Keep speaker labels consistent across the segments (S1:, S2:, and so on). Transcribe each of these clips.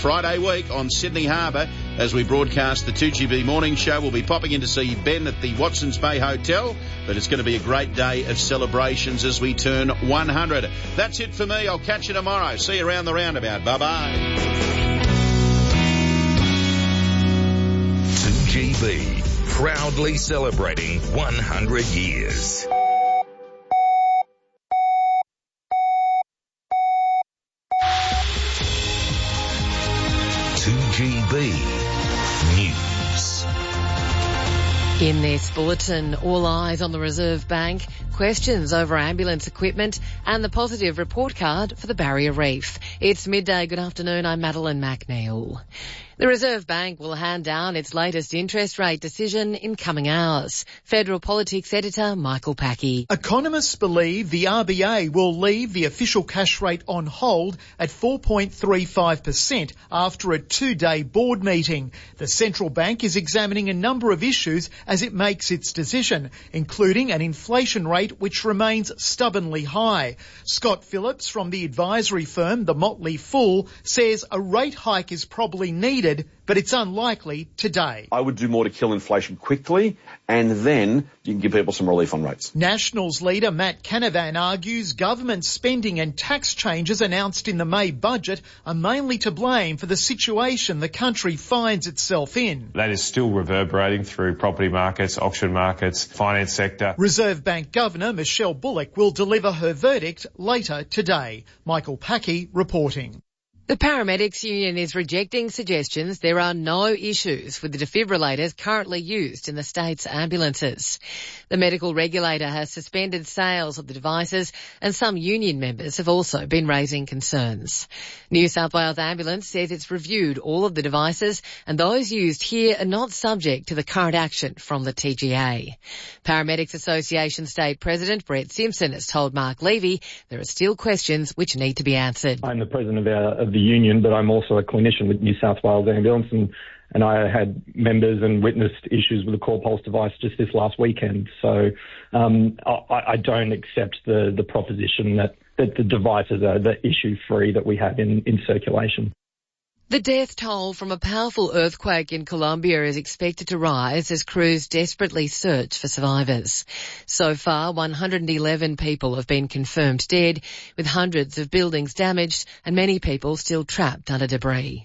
S1: Friday week on Sydney Harbour as we broadcast the 2GB Morning Show. We'll be popping in to see Ben at the Watsons Bay Hotel, but it's going to be a great day of celebrations as we turn 100. That's it for me. I'll catch you tomorrow. See you around the roundabout. Bye-bye.
S2: 2GB, proudly celebrating 100 years. News.
S3: In this bulletin, all eyes on the Reserve Bank, questions over ambulance equipment and the positive report card for the Barrier Reef. It's midday. Good afternoon. I'm Madeline McNeil. The Reserve Bank will hand down its latest interest rate decision in coming hours. Federal Politics Editor Michael Packey.
S4: Economists believe the RBA will leave the official cash rate on hold at 4.35% after a two-day board meeting. The central bank is examining a number of issues as it makes its decision, including an inflation rate which remains stubbornly high. Scott Phillips from the advisory firm The Motley Fool says a rate hike is probably needed, but it's unlikely today.
S5: I would do more to kill inflation quickly, and then you can give people some relief on rates.
S4: Nationals leader Matt Canavan argues government spending and tax changes announced in the May budget are mainly to blame for the situation the country finds itself in.
S6: That is still reverberating through property markets, auction markets, finance sector.
S4: Reserve Bank Governor Michelle Bullock will deliver her verdict later today. Michael Packey reporting.
S3: The Paramedics Union is rejecting suggestions there are no issues with the defibrillators currently used in the state's ambulances. The medical regulator has suspended sales of the devices and some union members have also been raising concerns. New South Wales Ambulance says it's reviewed all of the devices and those used here are not subject to the current action from the TGA. Paramedics Association State President Brett Simpson has told Mark Levy there are still questions which need to be answered.
S7: I'm the president of the union, but I'm also a clinician with New South Wales Ambulance, and I had members and witnessed issues with the Core Pulse device just this last weekend. So I don't accept the proposition that the devices are the issue-free that we have in circulation.
S3: The death toll from a powerful earthquake in Colombia is expected to rise as crews desperately search for survivors. So far, 111 people have been confirmed dead, with hundreds of buildings damaged and many people still trapped under debris.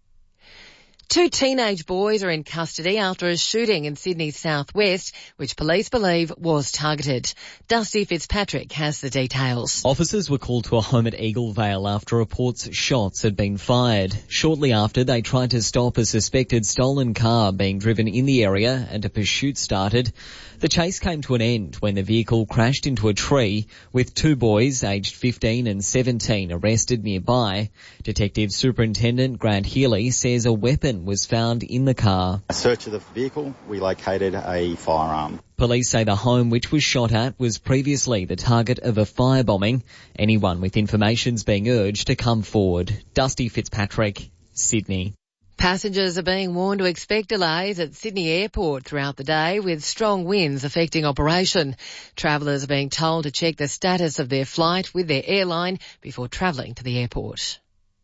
S3: Two teenage boys are in custody after a shooting in Sydney's southwest, which police believe was targeted. Dusty Fitzpatrick has the details.
S8: Officers were called to a home at Eaglevale after reports shots had been fired. Shortly after, they tried to stop a suspected stolen car being driven in the area and a pursuit started. The chase came to an end when the vehicle crashed into a tree, with two boys aged 15 and 17 arrested nearby. Detective Superintendent Grant Healy says a weapon was found in the car.
S9: A search of the vehicle, we located a firearm.
S8: Police say the home which was shot at was previously the target of a firebombing. Anyone with information's being urged to come forward. Dusty Fitzpatrick, Sydney.
S3: Passengers are being warned to expect delays at Sydney Airport throughout the day, with strong winds affecting operation. Travellers are being told to check the status of their flight with their airline before travelling to the airport.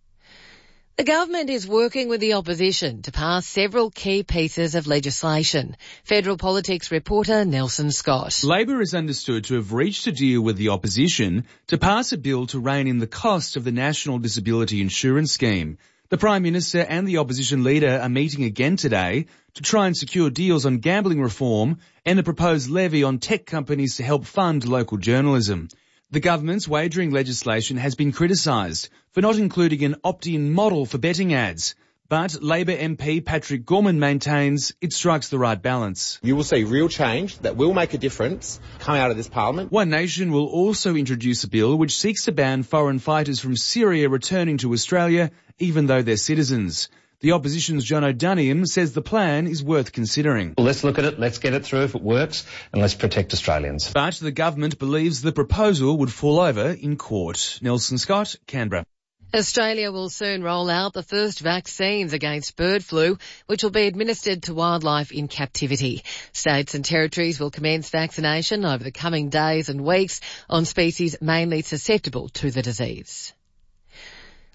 S3: The government is working with the opposition to pass several key pieces of legislation. Federal Politics reporter Nelson Scott.
S10: Labor is understood to have reached a deal with the opposition to pass a bill to rein in the cost of the National Disability Insurance Scheme. The Prime Minister and the opposition leader are meeting again today to try and secure deals on gambling reform and a proposed levy on tech companies to help fund local journalism. The government's wagering legislation has been criticised for not including an opt-in model for betting ads. But Labor MP Patrick Gorman maintains it strikes the right balance.
S11: You will see real change that will make a difference come out of this parliament.
S10: One Nation will also introduce a bill which seeks to ban foreign fighters from Syria returning to Australia, even though they're citizens. The opposition's John O'Doniam says the plan is worth considering.
S12: Well, let's look at it, let's get it through if it works, and let's protect Australians.
S10: But the government believes the proposal would fall over in court. Nelson Scott, Canberra.
S3: Australia will soon roll out the first vaccines against bird flu, which will be administered to wildlife in captivity. States and territories will commence vaccination over the coming days and weeks on species mainly susceptible to the disease.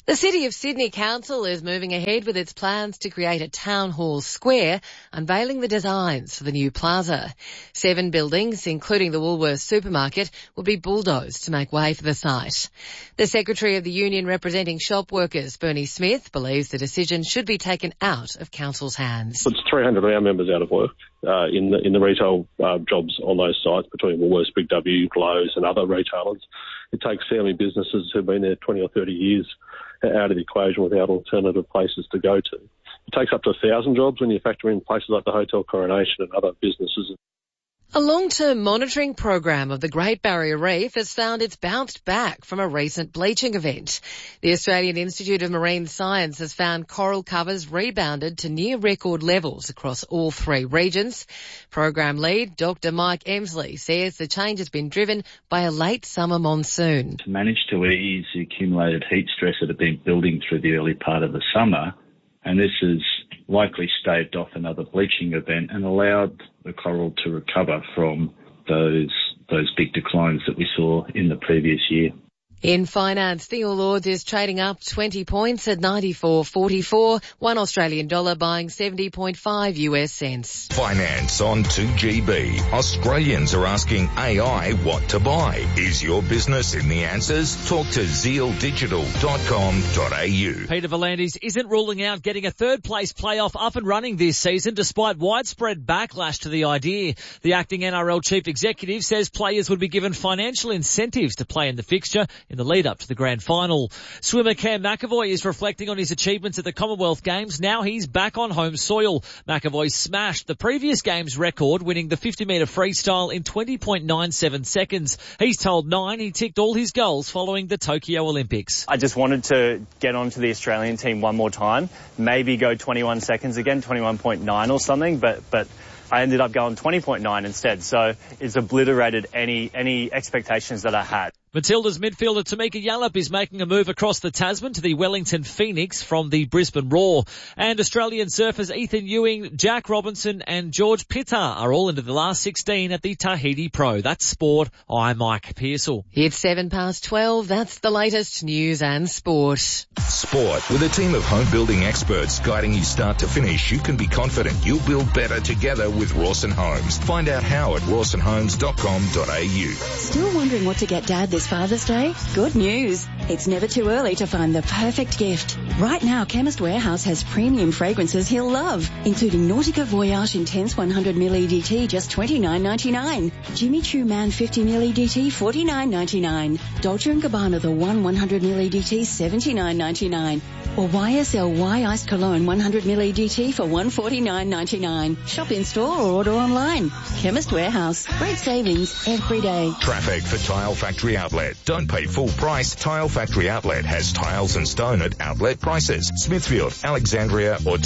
S3: The City of Sydney Council is moving ahead with its plans to create a town hall square, unveiling the designs for the new plaza. 7 buildings, including the Woolworths supermarket, will be bulldozed to make way for the site. The Secretary of the Union representing shop workers, Bernie Smith, believes the decision should be taken out of Council's hands.
S13: Puts 300 of our members out of work in the retail jobs on those sites between Woolworths, Big W, Lowe's and other retailers. It takes family businesses who've been there 20 or 30 years out of the equation without alternative places to go to. It takes up to 1,000 jobs when you factor in places like the Hotel Coronation and other businesses.
S3: A long-term monitoring program of the Great Barrier Reef has found it's bounced back from a recent bleaching event. The Australian Institute of Marine Science has found coral covers rebounded to near record levels across all 3 regions. Program lead Dr. Mike Emsley says the change has been driven by a late summer monsoon.
S14: To manage to ease the accumulated heat stress that had been building through the early part of the summer, and this has likely staved off another bleaching event and allowed the coral to recover from those big declines that we saw in the previous year.
S3: In finance, the All Ords is trading up 20 points at 94.44, $1 Australian dollar buying 70.5 US cents.
S2: Finance on 2GB. Australians are asking AI what to buy. Is your business in the answers? Talk to zealdigital.com.au.
S15: Peter V'landys isn't ruling out getting a third-place playoff up and running this season despite widespread backlash to the idea. The acting NRL chief executive says players would be given financial incentives to play in the fixture in the lead-up to the grand final. Swimmer Cam McEvoy is reflecting on his achievements at the Commonwealth Games. Now he's back on home soil. McEvoy smashed the previous game's record, winning the 50-metre freestyle in 20.97 seconds. He's told Nine he ticked all his goals following the Tokyo Olympics.
S16: I just wanted to get onto the Australian team one more time, maybe go 21 seconds again, 21.9 or something, but I ended up going 20.9 instead, so it's obliterated any expectations that I had.
S15: Matilda's midfielder Tamika Yallop is making a move across the Tasman to the Wellington Phoenix from the Brisbane Roar. And Australian surfers Ethan Ewing, Jack Robinson and George Pitar are all into the last 16 at the Tahiti Pro. That's sport. I'm Mike Pearsall.
S3: It's 12:07. That's the latest news and sport.
S2: Sport. With a team of home building experts guiding you start to finish, you can be confident you'll build better together with Rawson Homes. Find out how at rawsonhomes.com.au.
S17: Still wondering what to get Dad this Father's Day? Good news. It's never too early to find the perfect gift. Right now, Chemist Warehouse has premium fragrances he'll love, including Nautica Voyage Intense 100ml EDT, just $29.99. Jimmy Choo Man 50ml EDT, $49.99. Dolce & Gabbana The One 100ml EDT, $79.99. Or YSL Iced Cologne 100ml EDT for $149.99. Shop in store or order online. Chemist Warehouse. Great savings every day.
S2: Traffic for Tile Factory Outlet. Don't pay full price. Tile Factory Outlet has tiles and stone at outlet prices. Smithfield, Alexandria or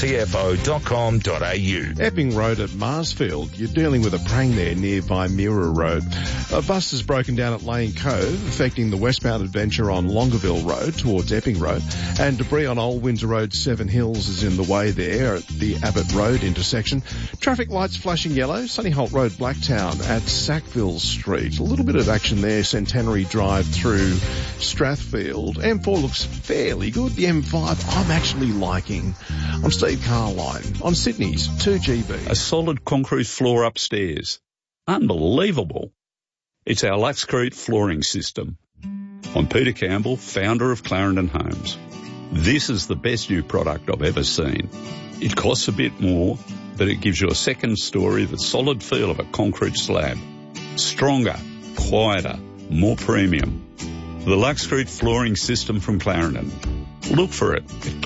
S2: tfo.com.au.
S18: Epping Road at Marsfield. You're dealing with a prang there nearby Mirror Road. A bus has broken down at Lane Cove, affecting the westbound adventure on Longueville Road towards Epping Road. And debris on Old Windsor Road, Seven Hills is in the way there at the Abbott Road intersection. Traffic lights flashing yellow. Sunnyholt Road, Blacktown at Sackville Street. A little bit of action there. Centenary Drive through Strathfield. M4 looks fairly good. The M5 I'm actually liking. I'm Steve Carline on Sydney's 2GB.
S19: A solid concrete floor upstairs. Unbelievable. It's our Luxcrete flooring system. I'm Peter Campbell, founder of Clarendon Homes. This is the best new product I've ever seen. It costs a bit more, but it gives you a second story, the solid feel of a concrete slab. Stronger, quieter, more premium. The Luxcrete flooring system from Clarendon. Look for it at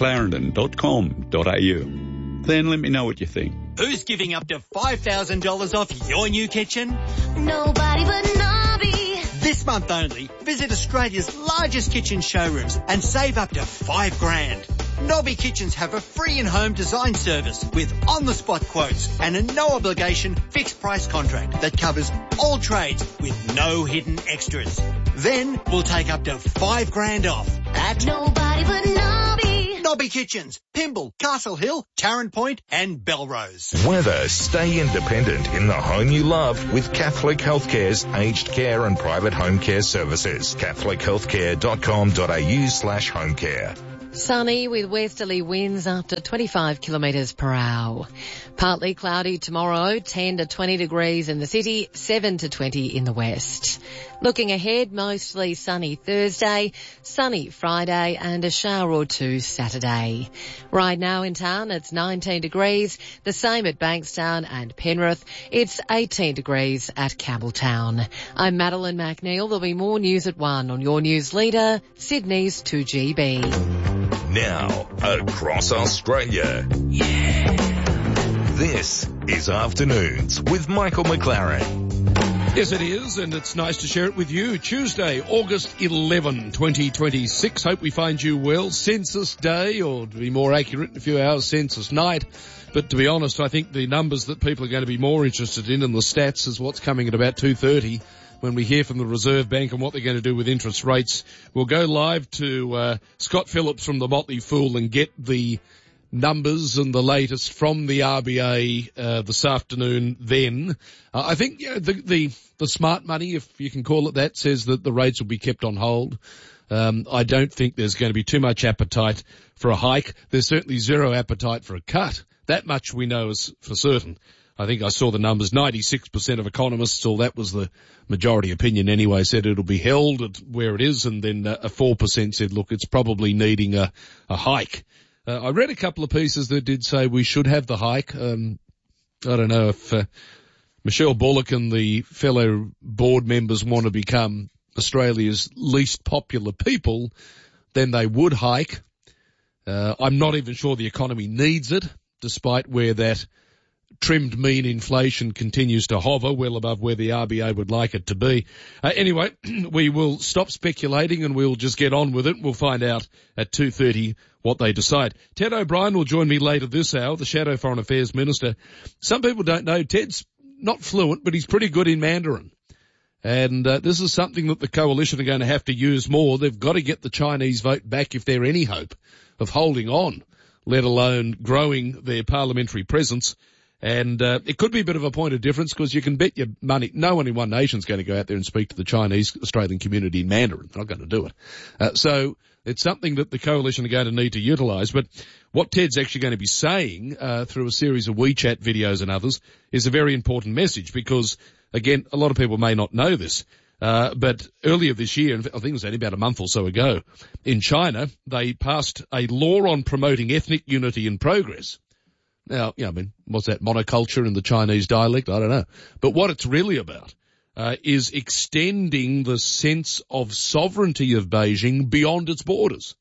S19: clarendon.com.au. Then let me know what you think.
S20: Who's giving up to $5,000 off your new kitchen?
S21: Nobody but Nobby.
S20: This month only, visit Australia's largest kitchen showrooms and save up to $5,000. Nobby Kitchens have a free in-home design service with on-the-spot quotes and a no-obligation fixed-price contract that covers all trades with no hidden extras. Then we'll take up to $5,000 off at
S21: Nobody but Nobby.
S20: Nobby Kitchens, Pymble, Castle Hill, Tarrant Point and Belrose.
S2: Weather. Stay independent in the home you love with Catholic Healthcare's aged care and private home care services. CatholicHealthcare.com.au/homecare.
S3: Sunny with westerly winds up to 25 kilometres per hour. Partly cloudy tomorrow, 10 to 20 degrees in the city, 7 to 20 in the west. Looking ahead, mostly sunny Thursday, sunny Friday and a shower or two Saturday. Right now in town it's 19 degrees, the same at Bankstown and Penrith. It's 18 degrees at Campbelltown. I'm Madeline McNeil. There'll be more news at 1 on your news leader, Sydney's 2GB.
S2: Now, across Australia. This is Afternoons with Michael McLaren.
S1: Yes, it is, and it's nice to share it with you. Tuesday, August 11, 2026. Hope we find you well. Census Day, or to be more accurate, in a few hours, Census Night. But to be honest, I think the numbers that people are going to be more interested in and the stats is what's coming at about 2:30. When we hear from the Reserve Bank and what they're going to do with interest rates. We'll go live to Scott Phillips from the Motley Fool and get the numbers and the latest from the RBA this afternoon then. I think the smart money, if you can call it that, says that the rates will be kept on hold. I don't think there's going to be too much appetite for a hike. There's certainly zero appetite for a cut. That much we know is for certain. I think I saw the numbers, 96% of economists, or that was the majority opinion anyway, said it'll be held at where it is, and then a 4% said, look, it's probably needing a hike. I read a couple of pieces that did say we should have the hike. I don't know if Michelle Bullock and the fellow board members want to become Australia's least popular people, then they would hike. I'm not even sure the economy needs it, despite where that trimmed mean inflation continues to hover well above where the RBA would like it to be. Anyway, we will stop speculating and we'll just get on with it. We'll find out at 2:30 what they decide. Ted O'Brien will join me later this hour, the Shadow Foreign Affairs Minister. Some people don't know Ted's not fluent, but he's pretty good in Mandarin. And this is something that the coalition are going to have to use more. They've got to get the Chinese vote back if they're any hope of holding on, let alone growing their parliamentary presence. And it could be a bit of a point of difference because you can bet your money no one in One Nation is going to go out there and speak to the Chinese Australian community in Mandarin. They're not going to do it. So it's something that the coalition are going to need to utilise. But what Ted's actually going to be saying through a series of WeChat videos and others is a very important message because, again, a lot of people may not know this. But earlier this year, I think it was only about a month or so ago, in China, they passed a law on promoting ethnic unity and progress. Now, what's that, monoculture in the Chinese dialect? I don't know. But what it's really about is extending the sense of sovereignty of Beijing beyond its borders.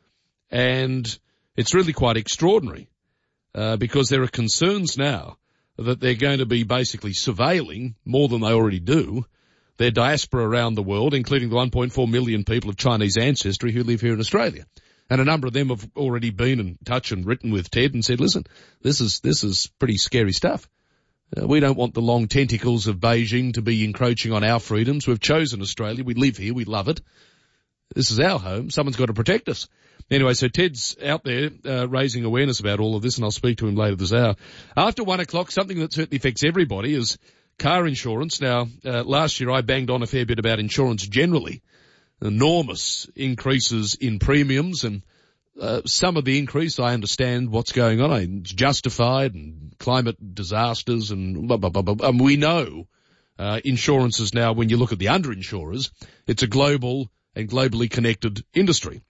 S1: And it's really quite extraordinary because there are concerns now that they're going to be basically surveilling, more than they already do, their diaspora around the world, including the 1.4 million people of Chinese ancestry who live here in Australia. And a number of them have already been in touch and written with Ted and said, listen, this is pretty scary stuff. We don't want the long tentacles of Beijing to be encroaching on our freedoms. We've chosen Australia. We live here. We love it. This is our home. Someone's got to protect us. Anyway, so Ted's out there raising awareness about all of this, and I'll speak to him later this hour. After 1 o'clock, something that certainly affects everybody is car insurance. Now, last year I banged on a fair bit about insurance generally. Enormous increases in premiums, and some of the increase, I understand what's going on. It's justified, and climate disasters, and blah, blah, blah, blah. And we know insurance is now, when you look at the underinsurers, it's a global and globally connected industry.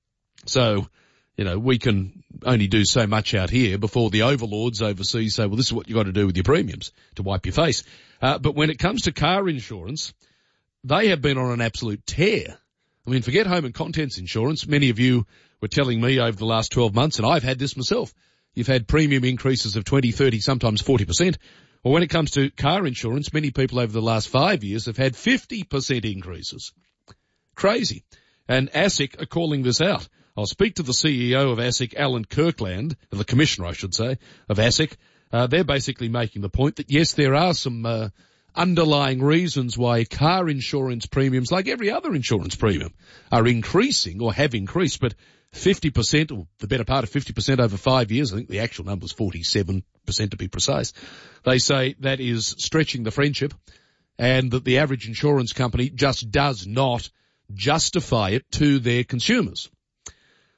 S1: So, we can only do so much out here before the overlords overseas say, well, this is what you've got to do with your premiums to wipe your face. But when it comes to car insurance, they have been on an absolute tear. I mean, forget home and contents insurance. Many of you were telling me over the last 12 months, and I've had this myself. You've had premium increases of 20, 30, sometimes 40%. Well, when it comes to car insurance, many people over the last 5 years have had 50% increases. Crazy. And ASIC are calling this out. I'll speak to the CEO of ASIC, Alan Kirkland, the commissioner, I should say, of ASIC. They're basically making the point that, yes, there are some underlying reasons why car insurance premiums, like every other insurance premium, are increasing or have increased, but 50%, or the better part of 50% over 5 years, I think the actual number is 47% to be precise. They say that is stretching the friendship and that the average insurance company just does not justify it to their consumers.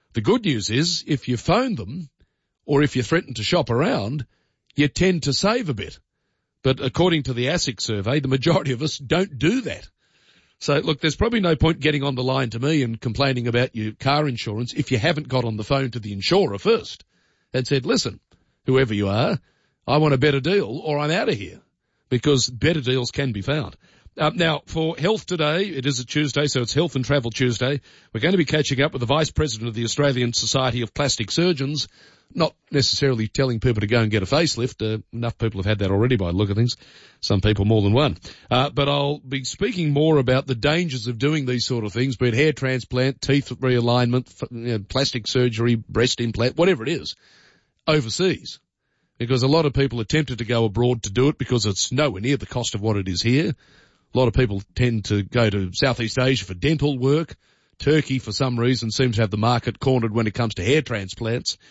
S1: The good news is if you phone them or if you threaten to shop around, you tend to save a bit. But according to the ASIC survey, the majority of us don't do that. So, look, there's probably no point getting on the line to me and complaining about your car insurance if you haven't got on the phone to the insurer first and said, listen, whoever you are, I want a better deal or I'm out of here, because better deals can be found. Now, for Health Today, it is a Tuesday, so it's Health and Travel Tuesday. We're going to be catching up with the Vice President of the Australian Society of Plastic Surgeons, not necessarily telling people to go and get a facelift. Enough people have had that already by the look of things. Some people more than one. But I'll be speaking more about the dangers of doing these sort of things, be it hair transplant, teeth realignment, plastic surgery, breast implant, whatever it is, overseas. Because a lot of people are tempted to go abroad to do it because it's nowhere near the cost of what it is here. A lot of people tend to go to Southeast Asia for dental work. Turkey, for some reason, seems to have the market cornered when it comes to hair transplants.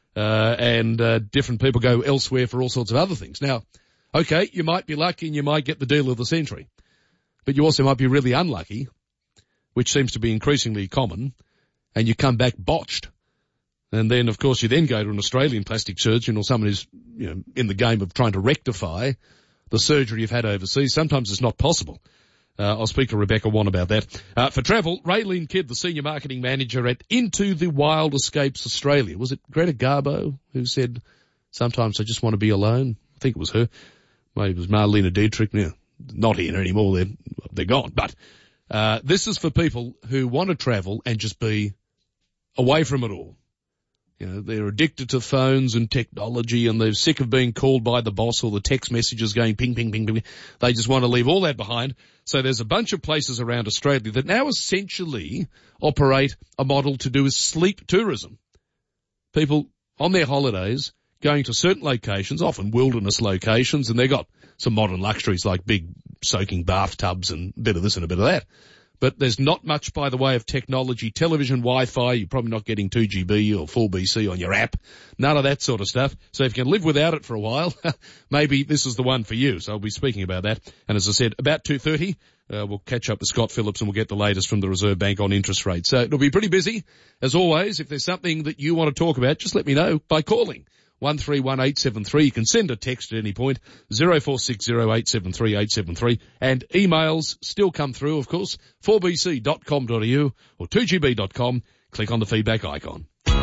S1: And different people go elsewhere for all sorts of other things. Now, okay, you might be lucky and you might get the deal of the century. But you also might be really unlucky, which seems to be increasingly common, and you come back botched. And then, of course, you then go to an Australian plastic surgeon or someone who's, in the game of trying to rectify the surgery you've had overseas. Sometimes it's not possible. I'll speak to Rebecca Wan about that. For travel, Raylene Kidd, the Senior Marketing Manager at Into the Wild Escapes Australia. Was it Greta Garbo who said, sometimes I just want to be alone? I think it was her. Maybe it was Marlena Dietrich. Now, not here anymore. They're gone. But this is for people who want to travel and just be away from it all. They're addicted to phones and technology, and they're sick of being called by the boss or the text messages going ping, ping, ping, ping. They just want to leave all that behind. So there's a bunch of places around Australia that now essentially operate a model to do with sleep tourism. People on their holidays going to certain locations, often wilderness locations, and they've got some modern luxuries like big soaking bathtubs and a bit of this and a bit of that. But there's not much by the way of technology, television, Wi-Fi. You're probably not getting 2GB or 4BC on your app. None of that sort of stuff. So if you can live without it for a while, maybe this is the one for you. So I'll be speaking about that. And as I said, about 2:30, we'll catch up with Scott Phillips and we'll get the latest from the Reserve Bank on interest rates. So it'll be pretty busy. As always, if there's something that you want to talk about, just let me know by calling 131873. You can send a text at any point, 0460873873, and emails still come through, of course, 4bc.com.au or 2gb.com. Click on the feedback icon.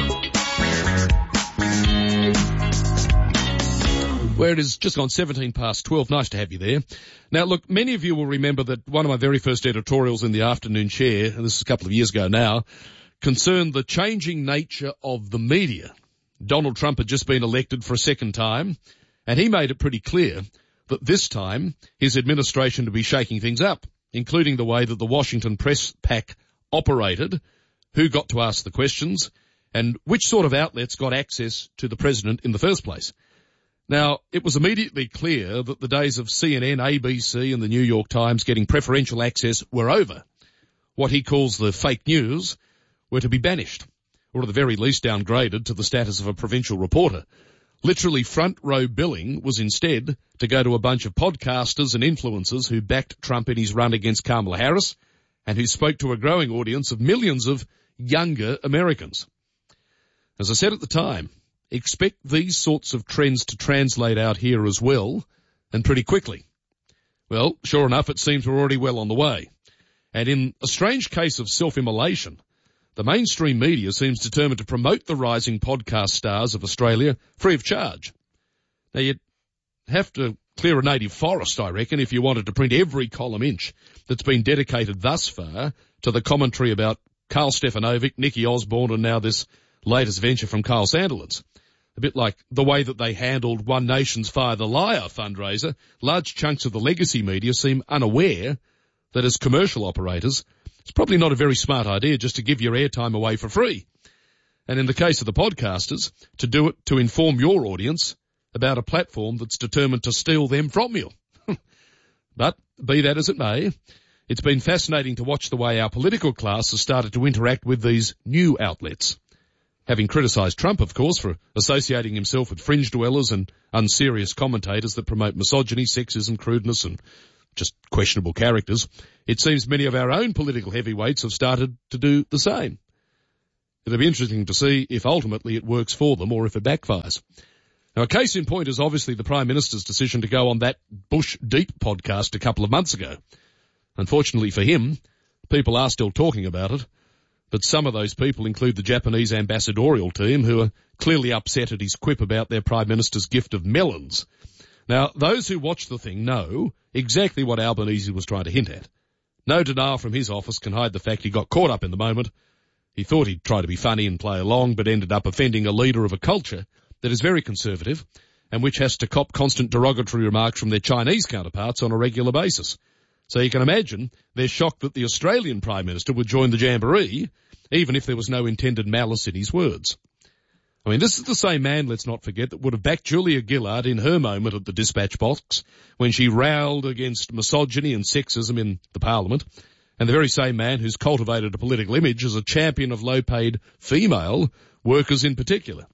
S1: Where it is just gone 17 past 12. Nice to have you there. Now, look, many of you will remember that one of my very first editorials in the afternoon chair, and this is a couple of years ago now, concerned the changing nature of the media. Donald Trump had just been elected for a second time, and he made it pretty clear that this time his administration would be shaking things up, including the way that the Washington press pack operated, who got to ask the questions, and which sort of outlets got access to the president in the first place. Now, it was immediately clear that the days of CNN, ABC, and the New York Times getting preferential access were over. What he calls the fake news were to be banished, or at the very least downgraded to the status of a provincial reporter. Literally front row billing was instead to go to a bunch of podcasters and influencers who backed Trump in his run against Kamala Harris and who spoke to a growing audience of millions of younger Americans. As I said at the time, expect these sorts of trends to translate out here as well, and pretty quickly. Well, sure enough, it seems we're already well on the way. And in a strange case of self-immolation, the mainstream media seems determined to promote the rising podcast stars of Australia free of charge. Now, you'd have to clear a native forest, I reckon, if you wanted to print every column inch that's been dedicated thus far to the commentary about Carl Stefanovic, Nicky Osborne, and now this latest venture from Carl Sandilands. A bit like the way that they handled One Nation's Fire the Liar fundraiser, large chunks of the legacy media seem unaware that as commercial operators, it's probably not a very smart idea just to give your airtime away for free. And in the case of the podcasters, to do it to inform your audience about a platform that's determined to steal them from you. But, be that as it may, it's been fascinating to watch the way our political class has started to interact with these new outlets. Having criticised Trump, of course, for associating himself with fringe dwellers and unserious commentators that promote misogyny, sexism, crudeness, and just questionable characters, it seems many of our own political heavyweights have started to do the same. It'll be interesting to see if ultimately it works for them or if it backfires. Now, a case in point is obviously the Prime Minister's decision to go on that Bush Deep podcast a couple of months ago. Unfortunately for him, people are still talking about it, but some of those people include the Japanese ambassadorial team who are clearly upset at his quip about their Prime Minister's gift of melons. Now, those who watch the thing know exactly what Albanese was trying to hint at. No denial from his office can hide the fact he got caught up in the moment. He thought he'd try to be funny and play along, but ended up offending a leader of a culture that is very conservative and which has to cop constant derogatory remarks from their Chinese counterparts on a regular basis. So you can imagine they're shocked that the Australian Prime Minister would join the jamboree, even if there was no intended malice in his words. I mean, this is the same man, let's not forget, that would have backed Julia Gillard in her moment at the dispatch box when she railed against misogyny and sexism in the Parliament, and the very same man who's cultivated a political image as a champion of low-paid female workers in particular.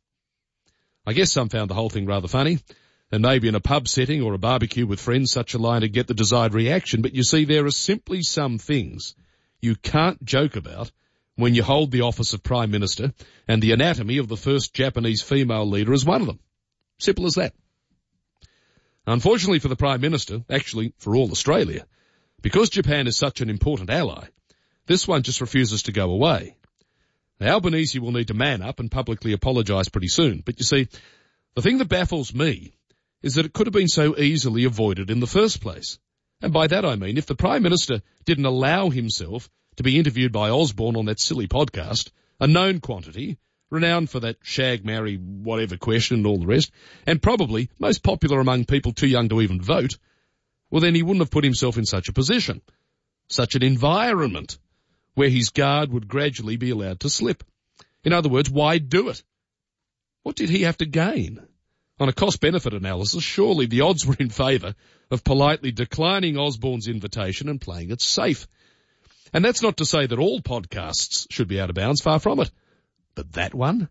S1: I guess some found the whole thing rather funny, and maybe in a pub setting or a barbecue with friends such a line would get the desired reaction, but you see there are simply some things you can't joke about when you hold the office of Prime Minister, and the anatomy of the first Japanese female leader is one of them. Simple as that. Unfortunately for the Prime Minister, actually for all Australia, because Japan is such an important ally, this one just refuses to go away. Now, Albanese will need to man up and publicly apologise pretty soon, but you see, the thing that baffles me is that it could have been so easily avoided in the first place. And by that I mean, if the Prime Minister didn't allow himself to be interviewed by Osborne on that silly podcast, a known quantity, renowned for that shag, marry, whatever question and all the rest, and probably most popular among people too young to even vote, well then he wouldn't have put himself in such a position, such an environment, where his guard would gradually be allowed to slip. In other words, why do it? What did he have to gain? On a cost-benefit analysis, surely the odds were in favour of politely declining Osborne's invitation and playing it safe. And that's not to say that all podcasts should be out of bounds, far from it. But that one?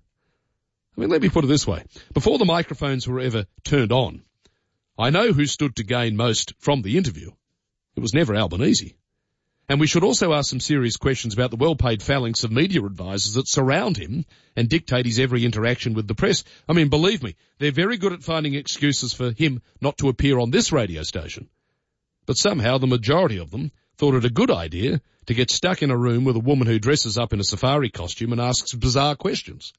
S1: I mean, let me put it this way. Before the microphones were ever turned on, I know who stood to gain most from the interview. It was never Albanese. And we should also ask some serious questions about the well-paid phalanx of media advisors that surround him and dictate his every interaction with the press. I mean, believe me, they're very good at finding excuses for him not to appear on this radio station. But somehow the majority of them thought it a good idea to get stuck in a room with a woman who dresses up in a safari costume and asks bizarre questions.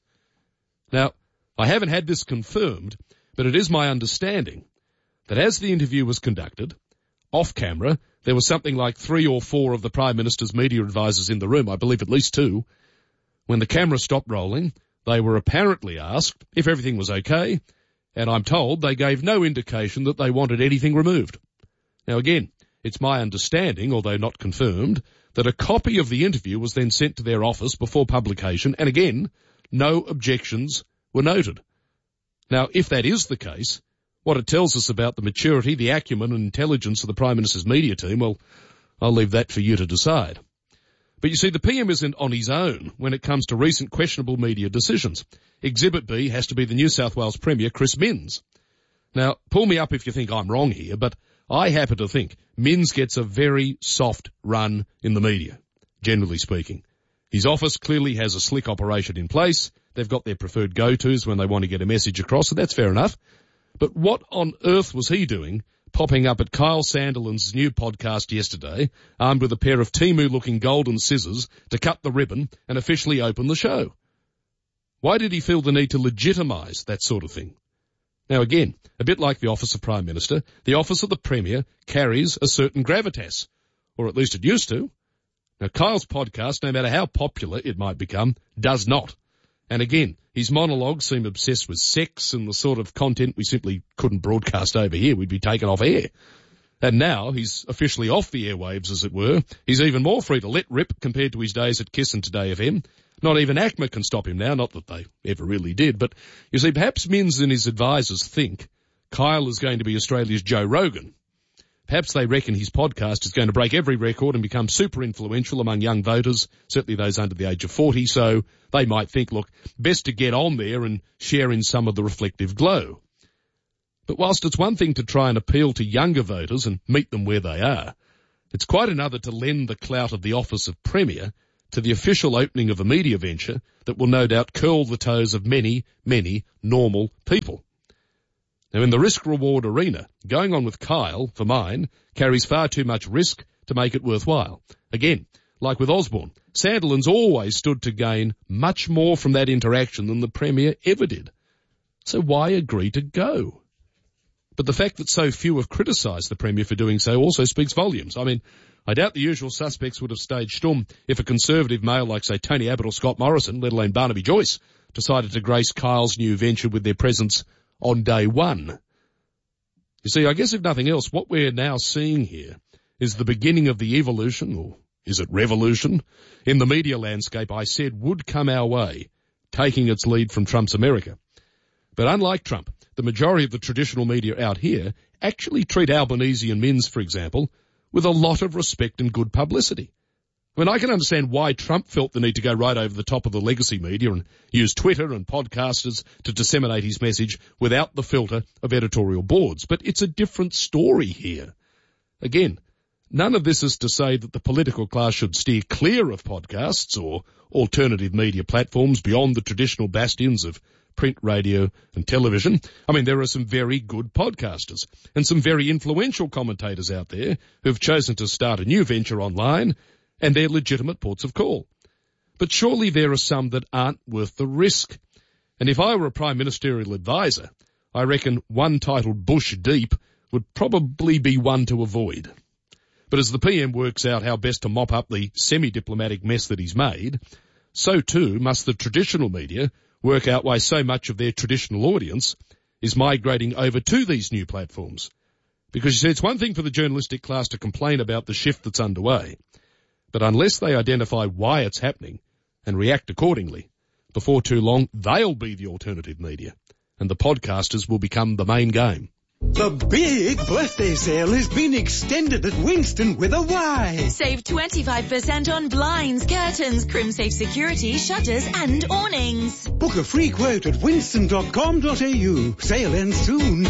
S1: Now, I haven't had this confirmed, but it is my understanding that as the interview was conducted, off camera, there was something like 3 or 4 of the Prime Minister's media advisors in the room, I believe at least 2. When the camera stopped rolling, they were apparently asked if everything was okay, and I'm told they gave no indication that they wanted anything removed. Now again, it's my understanding, although not confirmed, that a copy of the interview was then sent to their office before publication, and again, no objections were noted. Now, if that is the case, what it tells us about the maturity, the acumen and intelligence of the Prime Minister's media team, well, I'll leave that for you to decide. But you see, the PM isn't on his own when it comes to recent questionable media decisions. Exhibit B has to be the New South Wales Premier, Chris Minns. Now, pull me up if you think I'm wrong here, but I happen to think Minns gets a very soft run in the media, generally speaking. His office clearly has a slick operation in place. They've got their preferred go-tos when they want to get a message across, so that's fair enough. But what on earth was he doing popping up at Kyle Sandilands' new podcast yesterday, armed with a pair of Temu-looking golden scissors to cut the ribbon and officially open the show? Why did he feel the need to legitimise that sort of thing? Now again, a bit like the Office of Prime Minister, the Office of the Premier carries a certain gravitas, or at least it used to. Now Kyle's podcast, no matter how popular it might become, does not. And again, his monologues seem obsessed with sex and the sort of content we simply couldn't broadcast over here. We'd be taken off air. And now he's officially off the airwaves, as it were. He's even more free to let rip compared to his days at Kiss and Today FM. Not even ACMA can stop him now, not that they ever really did. But you see, perhaps Minns and his advisors think Kyle is going to be Australia's Joe Rogan. Perhaps they reckon his podcast is going to break every record and become super influential among young voters, certainly those under the age of 40, so they might think, look, best to get on there and share in some of the reflective glow. But whilst it's one thing to try and appeal to younger voters and meet them where they are, it's quite another to lend the clout of the office of Premier to the official opening of a media venture that will no doubt curl the toes of many, many normal people. Now, in the risk-reward arena, going on with Kyle, for mine, carries far too much risk to make it worthwhile. Again, like with Osborne, Sandilands always stood to gain much more from that interaction than the Premier ever did. So why agree to go? But the fact that so few have criticised the Premier for doing so also speaks volumes. I mean, I doubt the usual suspects would have staged Sturm if a Conservative male like, say, Tony Abbott or Scott Morrison, let alone Barnaby Joyce, decided to grace Kyle's new venture with their presence on day one. You see, I guess if nothing else, what we're now seeing here is the beginning of the evolution, or is it revolution, in the media landscape I said would come our way, taking its lead from Trump's America. But unlike Trump, the majority of the traditional media out here actually treat Albanese and Minns, for example, with a lot of respect and good publicity. I mean, I can understand why Trump felt the need to go right over the top of the legacy media and use Twitter and podcasters to disseminate his message without the filter of editorial boards. But it's a different story here. Again, none of this is to say that the political class should steer clear of podcasts or alternative media platforms beyond the traditional bastions of print, radio and television. I mean, there are some very good podcasters and some very influential commentators out there who've chosen to start a new venture online, and they're legitimate ports of call. But surely there are some that aren't worth the risk. And if I were a Prime Ministerial advisor, I reckon one titled Bush Deep would probably be one to avoid. But as the PM works out how best to mop up the semi-diplomatic mess that he's made, so too must the traditional media work out why so much of their traditional audience is migrating over to these new platforms. Because you see, it's one thing for the journalistic class to complain about the shift that's underway, but unless they identify why it's happening and react accordingly, before too long they'll be the alternative media, and the podcasters will become the main game.
S5: The big birthday sale has been extended at Winston with a Y.
S22: Save 25% on blinds, curtains, CrimSafe security, shutters and awnings.
S5: Book a free quote at winston.com.au. Sale ends soon.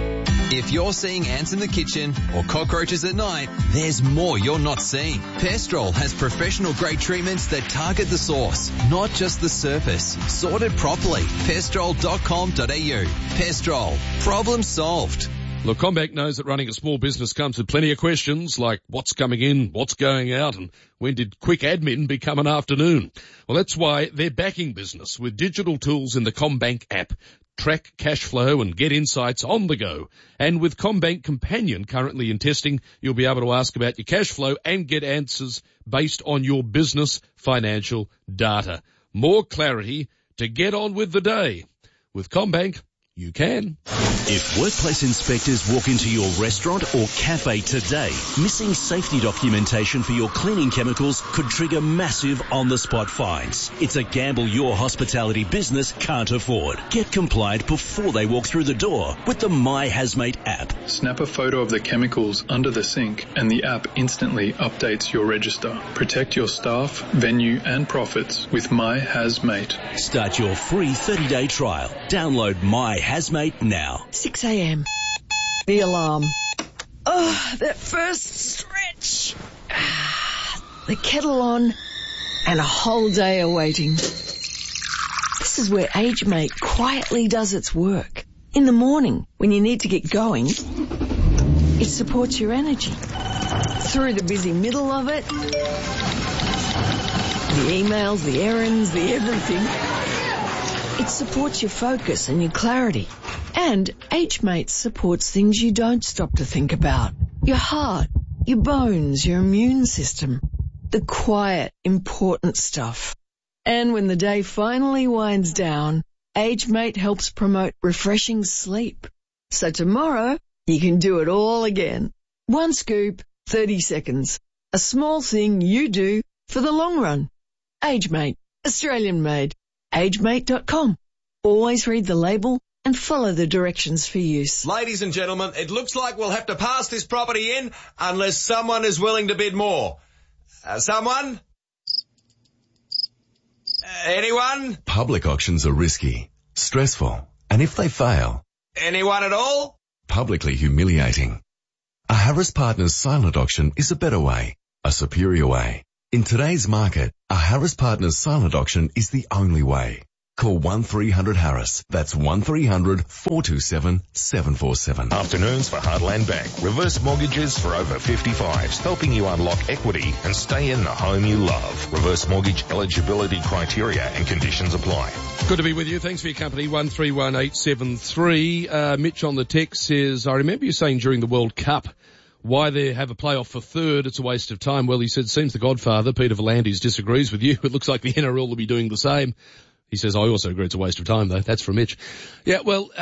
S23: If you're seeing ants in the kitchen or cockroaches at night, there's more you're not seeing. Pestrol has professional-grade treatments that target the source, not just the surface. Sorted properly. Pestrol.com.au. Pestrol. Problem solved.
S1: Look, CommBank knows that running a small business comes with plenty of questions like what's coming in, what's going out, and when did quick admin become an afternoon? Well, that's why they're backing business with digital tools in the CommBank app. Track cash flow and get insights on the go. And with CommBank Companion currently in testing, you'll be able to ask about your cash flow and get answers based on your business financial data. More clarity to get on with the day. With CommBank, you can.
S24: If workplace inspectors walk into your restaurant or cafe today, missing safety documentation for your cleaning chemicals could trigger massive on-the-spot fines. It's a gamble your hospitality business can't afford. Get compliant before they walk through the door with the My Hazmate app.
S25: Snap a photo of the chemicals under the sink and the app instantly updates your register. Protect your staff, venue and profits with My Hazmate.
S24: Start your free 30-day trial. Download My Hazmate now.
S26: 6 a.m. The alarm. Oh, that first stretch. The kettle on and a whole day awaiting. This is where AgeMate quietly does its work. In the morning, when you need to get going, it supports your energy. Through the busy middle of it, the emails, the errands, the everything, it supports your focus and your clarity. And AgeMate supports things you don't stop to think about. Your heart, your bones, your immune system. The quiet, important stuff. And when the day finally winds down, AgeMate helps promote refreshing sleep. So tomorrow, you can do it all again. One scoop, 30 seconds. A small thing you do for the long run. AgeMate, Australian made. AgeMate.com. Always read the label and follow the directions for use.
S27: Ladies and gentlemen, it looks like we'll have to pass this property in unless someone is willing to bid more. Someone? Anyone?
S28: Public auctions are risky, stressful, and if they fail...
S27: Anyone at all?
S28: Publicly humiliating. A Harris Partners silent auction is a better way, a superior way. In today's market, a Harris Partners silent auction is the only way. Call 1300-HARRIS. That's 1300-427-747.
S2: Afternoons for Heartland Bank. Reverse mortgages for over 55s, helping you unlock equity and stay in the home you love. Reverse mortgage eligibility criteria and conditions apply.
S1: Good to be with you. Thanks for your company. 131873. Mitch on the text says, I remember you saying during the World Cup, why they have a playoff for third, it's a waste of time. Well, he said, seems the Godfather, Peter Volandis, disagrees with you. It looks like the NRL will be doing the same. He says, I also agree it's a waste of time, though. That's from Mitch. Yeah, well,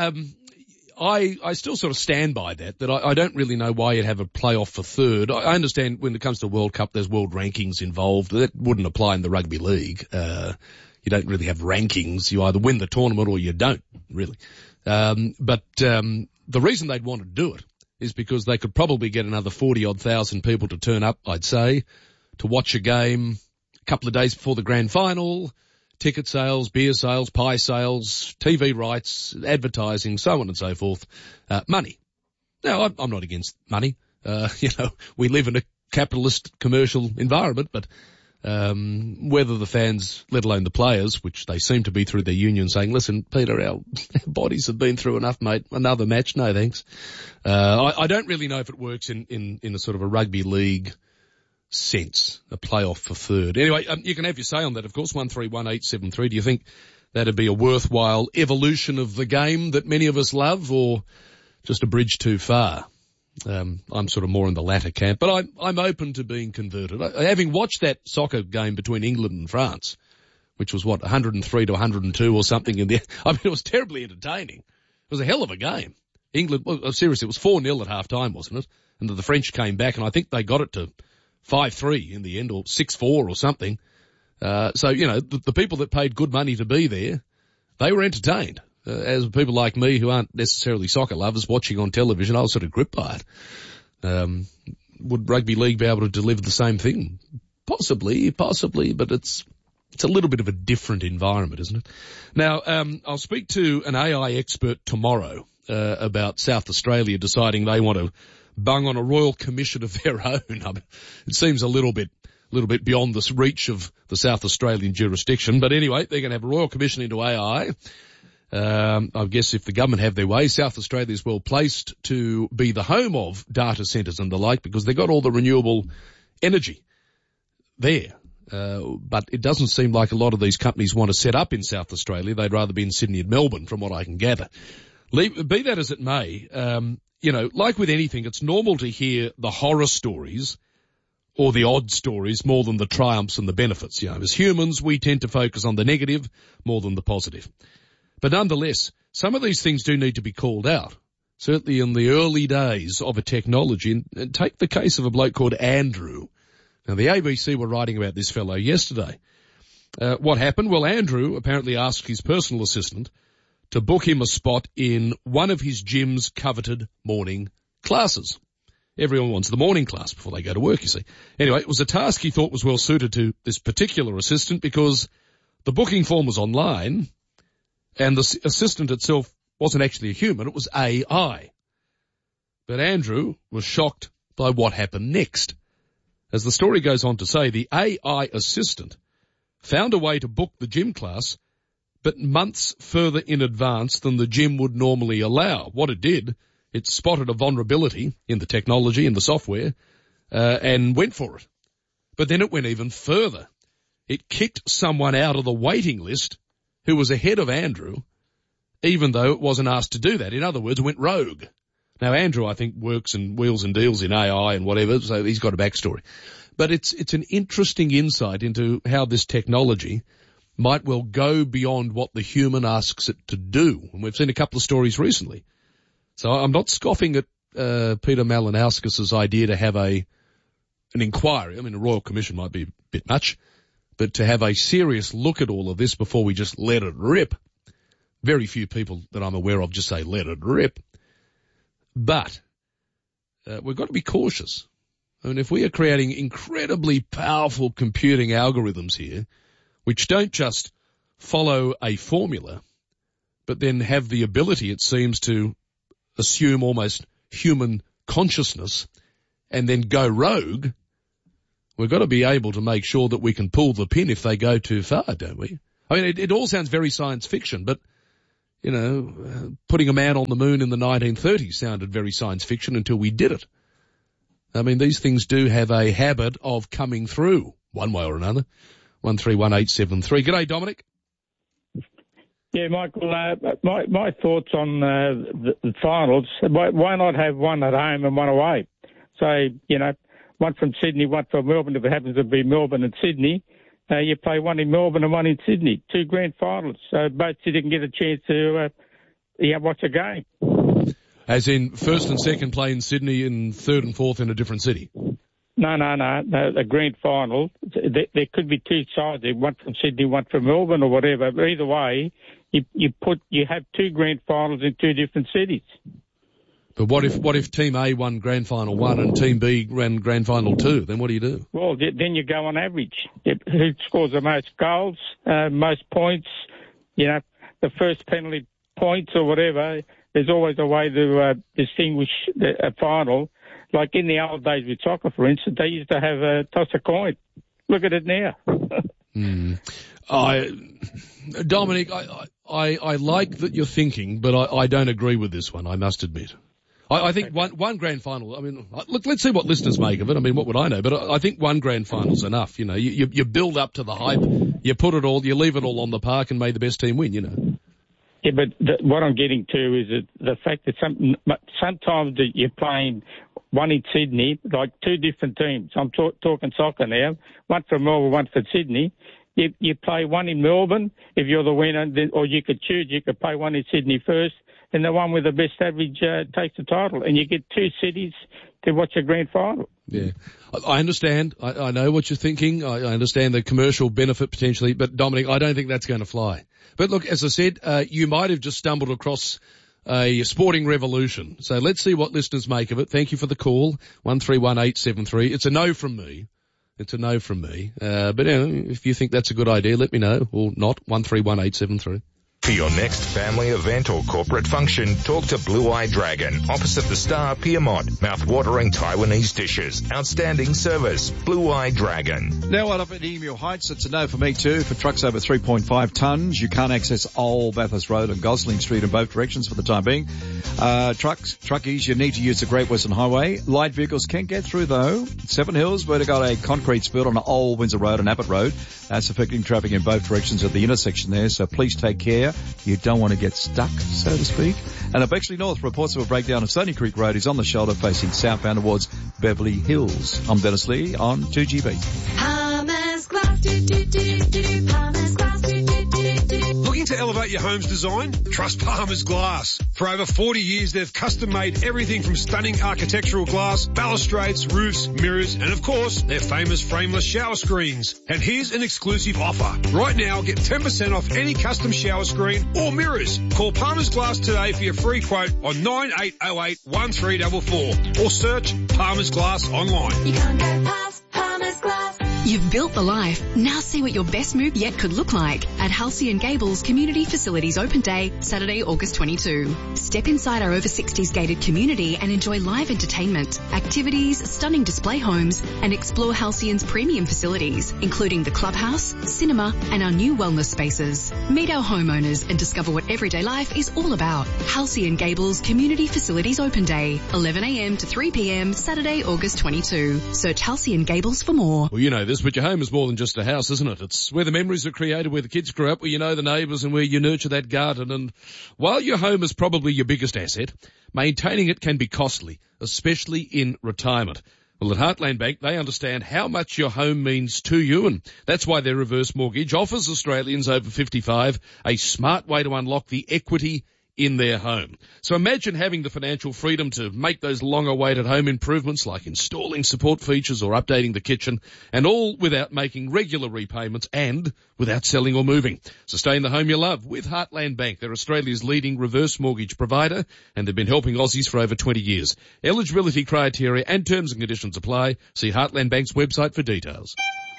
S1: I still sort of stand by that I don't really know why you'd have a playoff for third. I understand when it comes to the World Cup, there's world rankings involved. That wouldn't apply in the rugby league. You don't really have rankings. You either win the tournament or you don't, really. But the reason they'd want to do it is because they could probably get another 40-odd thousand people to turn up, I'd say, to watch a game a couple of days before the grand final. Ticket sales, beer sales, pie sales, TV rights, advertising, so on and so forth. Money. Now, I'm not against money. We live in a capitalist commercial environment, but whether the fans, let alone the players, which they seem to be through their union saying, listen, Peter, our bodies have been through enough, mate. Another match? No, thanks. I don't really know if it works in a sort of a rugby league sense, a playoff for third. Anyway, you can have your say on that, of course, 131873. Do you think that'd be a worthwhile evolution of the game that many of us love, or just a bridge too far? I'm sort of more in the latter camp, but I'm open to being converted. Having watched that soccer game between England and France, which was 103 to 102 or something in there. I mean, it was terribly entertaining. It was a hell of a game. England, well, seriously, it was 4-0 at half time, wasn't it? And the French came back, and I think they got it to 5-3 in the end, or 6-4 or something. So, the people that paid good money to be there, they were entertained. As people like me who aren't necessarily soccer lovers watching on television, I was sort of gripped by it. Would rugby league be able to deliver the same thing? Possibly, but it's a little bit of a different environment, isn't it? Now, I'll speak to an AI expert tomorrow, about South Australia deciding they want to bung on a royal commission of their own. I mean, it seems a little bit beyond the reach of the South Australian jurisdiction. But anyway, they're going to have a royal commission into AI. I guess if the government have their way, South Australia is well placed to be the home of data centres and the like, because they've got all the renewable energy there. But it doesn't seem like a lot of these companies want to set up in South Australia. They'd rather be in Sydney and Melbourne, from what I can gather. Be that as it may, like with anything, it's normal to hear the horror stories or the odd stories more than the triumphs and the benefits. As humans, we tend to focus on the negative more than the positive. But nonetheless, some of these things do need to be called out, certainly in the early days of a technology. And take the case of a bloke called Andrew. Now, the ABC were writing about this fellow yesterday. What happened? Well, Andrew apparently asked his personal assistant to book him a spot in one of his gym's coveted morning classes. Everyone wants the morning class before they go to work, you see. Anyway, it was a task he thought was well suited to this particular assistant because the booking form was online and the assistant itself wasn't actually a human, it was AI. But Andrew was shocked by what happened next. As the story goes on to say, the AI assistant found a way to book the gym class, but months further in advance than the gym would normally allow. What it did, it spotted a vulnerability in the technology, in the software, and went for it. But then it went even further. It kicked someone out of the waiting list who was ahead of Andrew, even though it wasn't asked to do that. In other words, it went rogue. Now, Andrew, I think, works and wheels and deals in AI and whatever, so he's got a backstory. But it's an interesting insight into how this technology might well go beyond what the human asks it to do. And we've seen a couple of stories recently. So I'm not scoffing at Peter Malinauskas' idea to have an inquiry. I mean, a royal commission might be a bit much, but to have a serious look at all of this before we just let it rip. Very few people that I'm aware of just say let it rip. But we've got to be cautious. I mean, if we are creating incredibly powerful computing algorithms here, which don't just follow a formula, but then have the ability, it seems, to assume almost human consciousness and then go rogue, We've got to be able to make sure that we can pull the pin if they go too far, don't we? I mean, it all sounds very science fiction, but, you know, putting a man on the moon in the 1930s sounded very science fiction until we did it. I mean, these things do have a habit of coming through one way or another. 131873. G'day, Dominic.
S4: Yeah, Michael, my thoughts on the finals, why not have one at home and one away? So, you know, one from Sydney, one from Melbourne. If it happens to be Melbourne and Sydney, you play one in Melbourne and one in Sydney. 2 grand finals. So both cities can get a chance to watch a game.
S1: As in first and second play in Sydney and third and fourth in a different city?
S4: No, a grand final. There could be 2 sides there, one from Sydney, one from Melbourne or whatever. But either way, you have 2 grand finals in 2 different cities.
S1: But what if Team A won Grand Final 1 and Team B ran Grand Final 2? Then what do you do?
S4: Well, then you go on average. Who scores the most goals, most points, you know, the first penalty points or whatever. There's always a way to distinguish a final. Like in the old days with soccer, for instance, they used to have a toss a coin. Look at it now.
S1: Dominic, I like that you're thinking, but I don't agree with this one, I must admit. I think one grand final, I mean, look, let's see what listeners make of it. I mean, what would I know? But I think one grand final's enough. You know, you build up to the hype, you leave it all on the park and may the best team win, you know.
S4: Yeah, but what I'm getting to is the fact that sometimes that you're playing one in Sydney, like 2 different teams. I'm talking soccer now. One from Melbourne, one from Sydney. You play one in Melbourne if you're the winner, or you could choose. You could play one in Sydney first, and the one with the best average takes the title, and you get 2 cities to watch a grand final.
S1: Yeah, I understand. I know what you're thinking. I understand the commercial benefit potentially, but Dominic, I don't think that's going to fly. But look, as I said, you might have just stumbled across a sporting revolution. So let's see what listeners make of it. Thank you for the call, 131873. It's a no from me. But you know, if you think that's a good idea, let me know, or not, 131873.
S2: For your next family event or corporate function, talk to Blue Eye Dragon, opposite the Star, Pyrmont. Mouth-watering Taiwanese dishes. Outstanding service. Blue Eye Dragon.
S6: Now on up at Emu Heights, it's a no for me too. For trucks over 3.5 tonnes, you can't access Old Bathurst Road and Gosling Street in both directions for the time being. Truckies, you need to use the Great Western Highway. Light vehicles can get through though. 7 Hills, where they got a concrete spill on Old Windsor Road and Abbott Road. That's affecting traffic in both directions at the intersection there, so please take care. You don't want to get stuck, so to speak. And at Bexley North, reports of a breakdown of Stony Creek Road is on the shoulder facing southbound towards Beverly Hills. I'm Dennis Lee on 2GB.
S21: Palmer's Glass, Palmer's Glass,
S7: Looking to elevate your home's design? Trust Palmer's Glass. For over 40 years, they've custom-made everything from stunning architectural glass, balustrades, roofs, mirrors, and of course, their famous frameless shower screens. And here's an exclusive offer. Right now, get 10% off any custom shower screen or mirrors. Call Palmer's Glass today for your free quote on 9808 1344 or search Palmer's Glass online.
S21: You can't go past Palmer's Glass.
S8: You've built the life. Now see what your best move yet could look like at Halcyon and Gables Community Facilities Open Day, Saturday, August 22. Step inside our over 60s gated community and enjoy live entertainment, activities, stunning display homes, and explore Halcyon's premium facilities, including the clubhouse, cinema, and our new wellness spaces. Meet our homeowners and discover what everyday life is all about. Halcyon Gables Community Facilities Open Day, 11 a.m. to 3 p.m. Saturday, August 22. Search Halcyon Gables for more.
S1: Well, you know this, but your home is more than just a house, isn't it? It's where the memories are created, where the kids grew up, where you know the neighbours and where you nurture that garden. And while your home is probably your biggest asset, maintaining it can be costly, especially in retirement. Well, at Heartland Bank, they understand how much your home means to you, and that's why their reverse mortgage offers Australians over 55 a smart way to unlock the equity in their home. So imagine having the financial freedom to make those long-awaited home improvements like installing support features or updating the kitchen, and all without making regular repayments and without selling or moving. So stay in the home you love with Heartland Bank. They're Australia's leading reverse mortgage provider, and they've been helping Aussies for over 20 years. Eligibility criteria and terms and conditions apply. See Heartland Bank's website for details.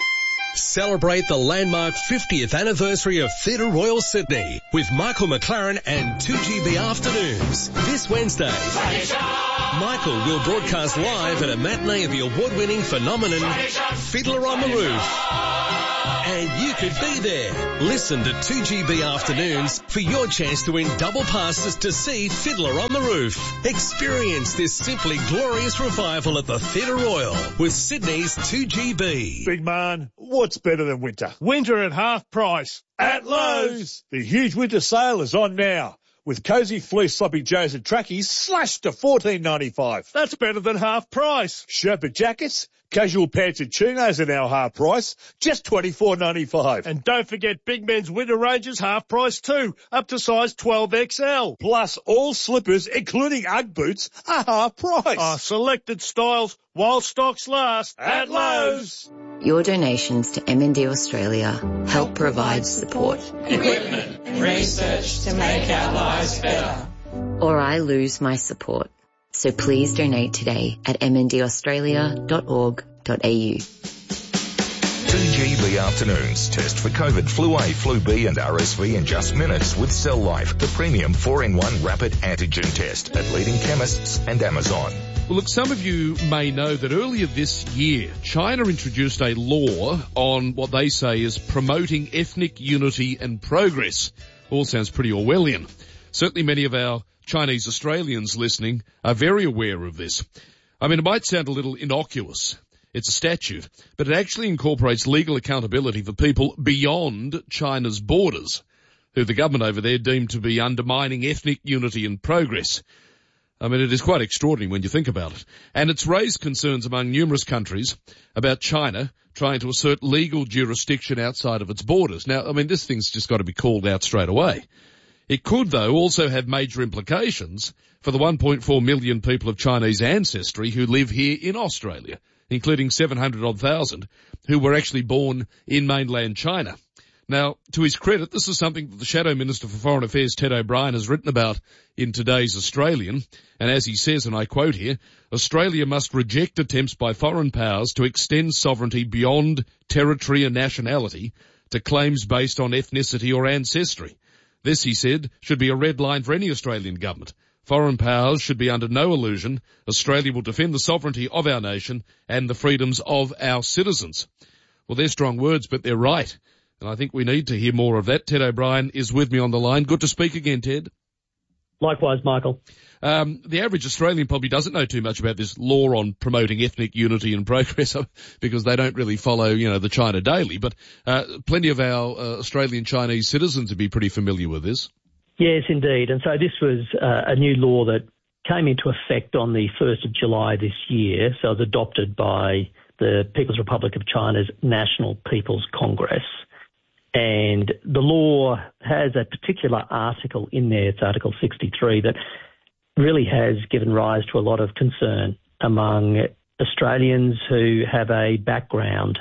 S9: Celebrate the landmark 50th anniversary of Theatre Royal Sydney with Michael McLaren and 2GB Afternoons this Wednesday. Michael will broadcast live at a matinee of the award-winning phenomenon Fiddler on the Roof. And you could be there. Listen to 2GB Afternoons for your chance to win double passes to see Fiddler on the Roof. Experience this simply glorious revival at the Theatre Royal with Sydney's 2GB.
S10: Big man, what's better than winter? Winter at half price at Lowe's. The huge winter sale is on now, with cosy fleece sloppy joes and trackies slashed to $14.95. That's better than half price. Sherpa jackets, casual pants and chinos are now half price, just $24.95. And don't forget Big Men's winter ranges half price too, up to size 12XL. Plus all slippers, including Ugg boots, are half price. Selected styles while stocks last at Lowe's.
S11: Your donations to MND Australia help provide support,
S21: equipment, and research to make our lives better.
S11: or I lose my support. So please donate today at mndaustralia.org.au.
S2: 2GB Afternoons. Test for COVID, Flu A, Flu B and RSV in just minutes with Cell Life, the premium 4-in-1 rapid antigen test at leading chemists and Amazon.
S1: Well, look, some of you may know that earlier this year, China introduced a law on what they say is promoting ethnic unity and progress. All sounds pretty Orwellian. Certainly many of our Chinese Australians listening are very aware of this. I mean, it might sound a little innocuous. It's a statute, but it actually incorporates legal accountability for people beyond China's borders, who the government over there deemed to be undermining ethnic unity and progress. I mean, it is quite extraordinary when you think about it. And it's raised concerns among numerous countries about China trying to assert legal jurisdiction outside of its borders. Now, I mean, this thing's just got to be called out straight away. It could, though, also have major implications for the 1.4 million people of Chinese ancestry who live here in Australia, including 700,000 who were actually born in mainland China. Now, to his credit, this is something that the Shadow Minister for Foreign Affairs, Ted O'Brien, has written about in today's Australian. And as he says, and I quote here, Australia must reject attempts by foreign powers to extend sovereignty beyond territory and nationality to claims based on ethnicity or ancestry. This, he said, should be a red line for any Australian government. Foreign powers should be under no illusion. Australia will defend the sovereignty of our nation and the freedoms of our citizens. Well, they're strong words, but they're right. And I think we need to hear more of that. Ted O'Brien is with me on the line. Good to speak again, Ted.
S12: Likewise, Michael.
S1: The average Australian probably doesn't know too much about this law on promoting ethnic unity and progress because they don't really follow, the China Daily. But plenty of our Australian Chinese citizens would be pretty familiar with this.
S12: Yes, indeed. And so this was a new law that came into effect on the 1st of July this year. So it was adopted by the People's Republic of China's National People's Congress. And the law has a particular article in there, it's Article 63, that really has given rise to a lot of concern among Australians who have a background,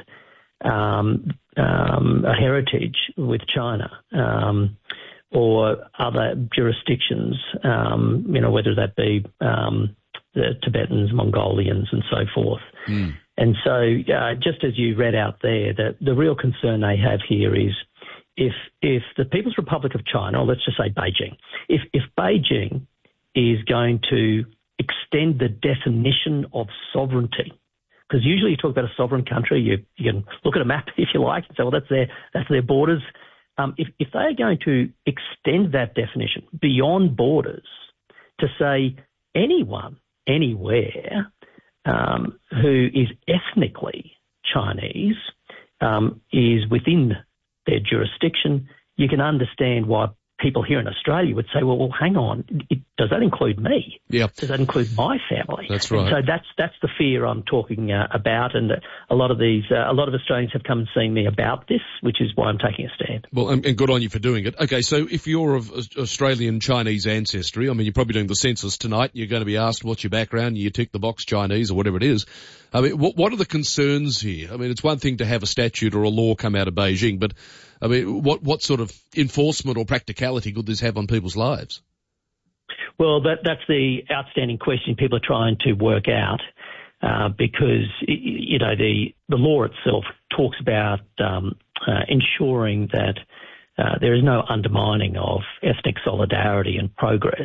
S12: a heritage with China, or other jurisdictions, whether that be the Tibetans, Mongolians and so forth. Mm. And so just as you read out there, the real concern they have here is if the People's Republic of China, or let's just say Beijing, if Beijing is going to extend the definition of sovereignty, because usually you talk about a sovereign country, you can look at a map if you like and say, well, that's their borders. If they are going to extend that definition beyond borders to say anyone, anywhere, who is ethnically Chinese is within their jurisdiction, you can understand why people here in Australia would say, well, hang on, does that include me?
S1: Yeah.
S12: Does that include my family?
S1: That's right.
S12: And so that's the fear I'm talking about, and a lot of Australians have come and seen me about this, which is why I'm taking a stand.
S1: Well, and good on you for doing it. Okay, so if you're of Australian Chinese ancestry, I mean, you're probably doing the census tonight, you're going to be asked what's your background, you tick the box Chinese or whatever it is. I mean, what are the concerns here? I mean, it's one thing to have a statute or a law come out of Beijing, but I mean, what sort of enforcement or practicality could this have on people's lives?
S12: Well, that's the outstanding question people are trying to work out. because, the law itself talks about ensuring that there is no undermining of ethnic solidarity and progress,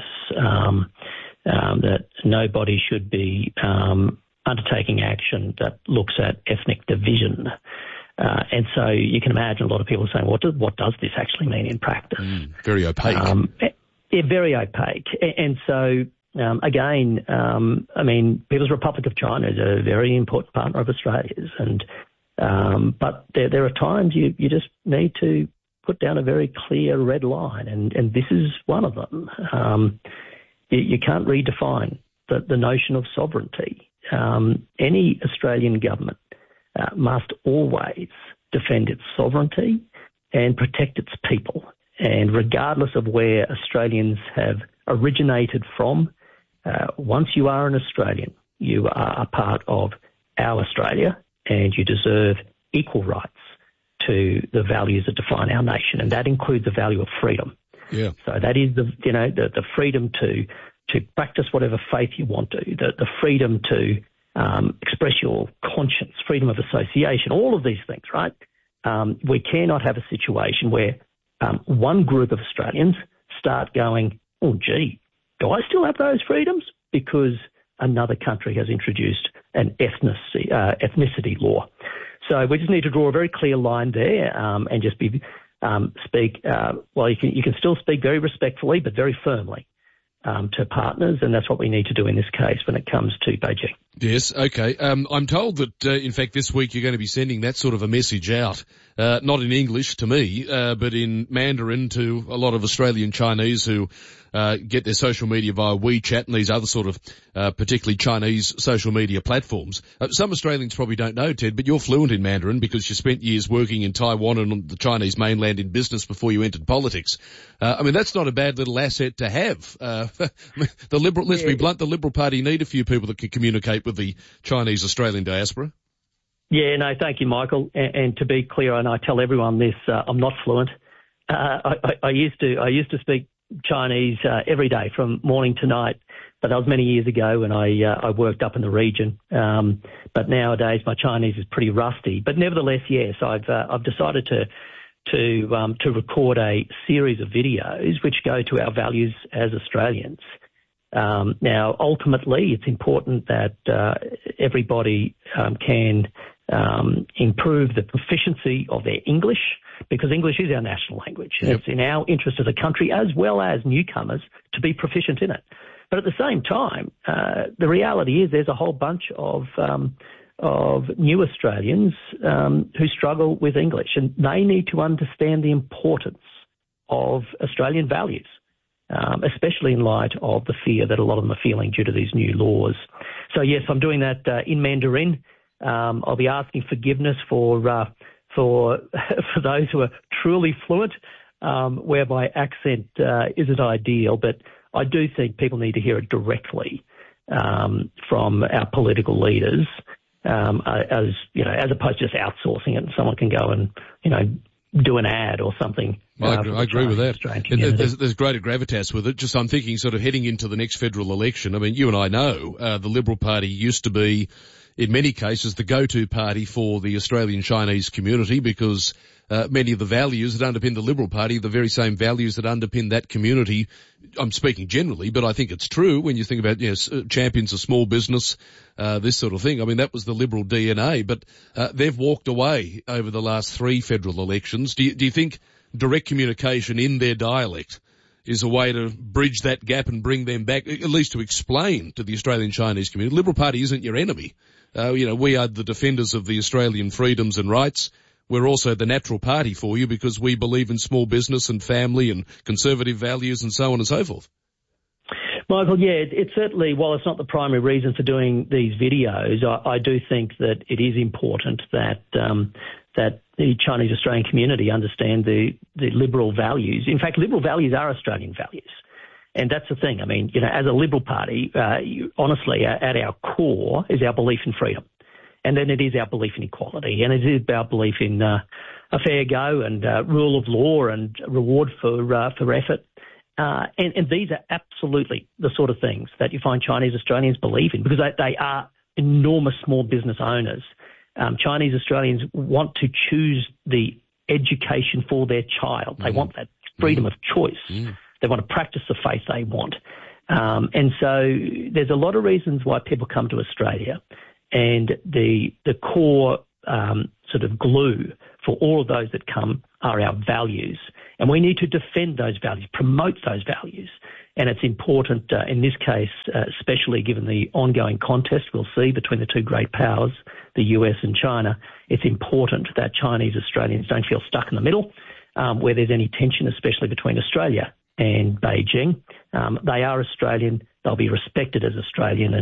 S12: that nobody should be undertaking action that looks at ethnic division. And so you can imagine a lot of people saying, what does this actually mean in practice?
S1: Very opaque.
S12: Very opaque. And so, again, People's Republic of China is a very important partner of Australia's. But there are times you just need to put down a very clear red line, and this is one of them. You can't redefine the notion of sovereignty. Any Australian government must always defend its sovereignty and protect its people. And regardless of where Australians have originated from, once you are an Australian, you are a part of our Australia, and you deserve equal rights to the values that define our nation, and that includes the value of freedom.
S1: Yeah.
S12: So that is the freedom to practice whatever faith you want to, the freedom to express your conscience, freedom of association, all of these things, right? We cannot have a situation where one group of Australians start going, oh, gee, do I still have those freedoms? Because another country has introduced an ethnicity law. So we just need to draw a very clear line there and just speak. You can still speak very respectfully, but very firmly to partners, and that's what we need to do in this case when it comes to Beijing.
S1: Yes, okay. I'm told that, in fact, this week you're going to be sending that sort of a message out, not in English to me, but in Mandarin to a lot of Australian Chinese who get their social media via WeChat and these other sort of particularly Chinese social media platforms. Some Australians probably don't know, Ted, but you're fluent in Mandarin because you spent years working in Taiwan and on the Chinese mainland in business before you entered politics. That's not a bad little asset to have. Let's be blunt, the Liberal Party need a few people that can communicate with the Chinese Australian diaspora.
S12: Yeah, no, thank you, Michael. And to be clear, and I tell everyone this, I'm not fluent. I used to speak Chinese every day from morning to night, but that was many years ago when I worked up in the region. But nowadays my Chinese is pretty rusty. But nevertheless, yes, I've decided to record a series of videos which go to our values as Australians. Now, ultimately, it's important that everybody can improve the proficiency of their English, because English is our national language. Yep. It's in our interest as a country, as well as newcomers, to be proficient in it. But at the same time, the reality is there's a whole bunch of new Australians who struggle with English, and they need to understand the importance of Australian values, especially in light of the fear that a lot of them are feeling due to these new laws. So, yes, I'm doing that in Mandarin. I'll be asking forgiveness for those who are truly fluent, where my accent isn't ideal, but I do think people need to hear it directly from our political leaders, as opposed to just outsourcing it, and someone can go and do an ad or something.
S1: I agree with that. There's greater gravitas with it. Just I'm thinking sort of heading into the next federal election. I mean, you and I know the Liberal Party used to be, in many cases, the go-to party for the Australian Chinese community, because many of the values that underpin the Liberal Party are the very same values that underpin that community. I'm speaking generally, but I think it's true when you think about champions of small business, this sort of thing. I mean, that was the Liberal DNA, but they've walked away over the last 3 federal elections. Do you think direct communication in their dialect is a way to bridge that gap and bring them back, at least to explain to the Australian Chinese community, the Liberal Party isn't your enemy. We are the defenders of the Australian freedoms and rights. We're also the natural party for you because we believe in small business and family and conservative values and so on and so forth.
S12: Michael, yeah, it's certainly, while it's not the primary reason for doing these videos, I do think that it is important that the Chinese Australian community understand the liberal values. In fact, liberal values are Australian values. And that's the thing. I mean, as a Liberal Party, honestly, at our core is our belief in freedom. And then it is our belief in equality. And it is our belief in a fair go and rule of law and reward for effort. And these are absolutely the sort of things that you find Chinese Australians believe in, because they are enormous small business owners. Chinese Australians want to choose the education for their child. They want that freedom of choice. They want to practice the faith they want. And so there's a lot of reasons why people come to Australia, and the core sort of glue for all of those that come are our values. And we need to defend those values, promote those values. And it's important in this case, especially given the ongoing contest we'll see between the two great powers, the US and China, it's important that Chinese Australians don't feel stuck in the middle where there's any tension, especially between Australia and Beijing. They are Australian. They'll be respected as Australian,